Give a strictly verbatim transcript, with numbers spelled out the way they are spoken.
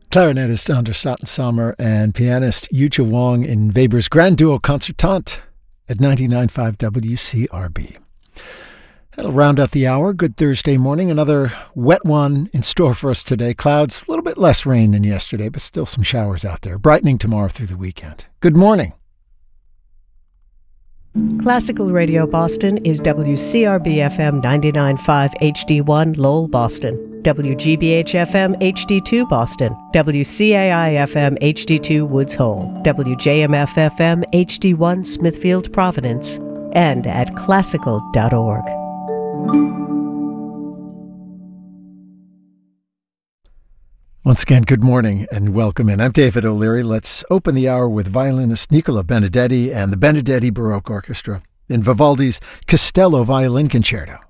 Clarinetist Anders Sattensommer and pianist Yucha Wong in Weber's Grand Duo Concertante at ninety-nine point five W C R B. That'll round out the hour. Good Thursday morning. Another wet one in store for us today. Clouds, a little bit less rain than yesterday, but still some showers out there. Brightening tomorrow through the weekend. Good morning. Classical Radio Boston is W C R B F M ninety-nine point five H D one Lowell, Boston. W G B H F M H D two Boston, W C A I F M H D two Woods Hole, W J M F F M H D one Smithfield, Providence, and at classical dot org. Once again, good morning and welcome in. I'm David O'Leary. Let's open the hour with violinist Nicola Benedetti and the Benedetti Baroque Orchestra in Vivaldi's Castello Violin Concerto.